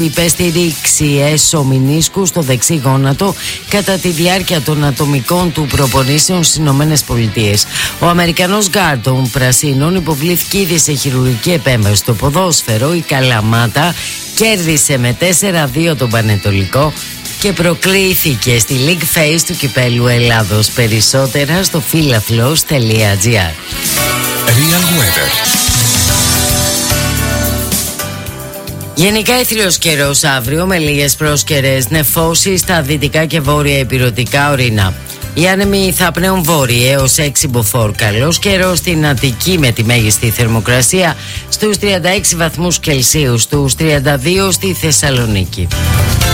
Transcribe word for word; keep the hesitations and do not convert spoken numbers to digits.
υπέστηριξη έσω μηνίσκου στο δεξί γόνατο κατά τη διάρκεια των ατομικών του προπονήσεων στις Ηνωμένες Πολιτείες. Ο Αμερικανός γκάρντ των Πρασίνων υποβλήθηκε ήδη σε χειρουργική επέμβαση στο ποδόσφαιρο. Η Καλαμάτα κέρδισε με τέσσερα δύο τον Πανετολικό και προκλήθηκε στη League Phase του Κυπέλλου Ελλάδος. Περισσότερα στο φίλαθλος τελεία τζι άρ. Real Weather. Γενικά ήθριος καιρός αύριο με λίγες πρόσκαιρες νεφώσεις στα δυτικά και βόρεια ηπειρωτικά ορεινά. Οι άνεμοι θα πνέουν βόρειοι έως έξι μποφόρ. Καλός καιρός στην Αττική με τη μέγιστη θερμοκρασία στους τριάντα έξι βαθμούς Κελσίου, στους τριάντα δύο στη Θεσσαλονίκη.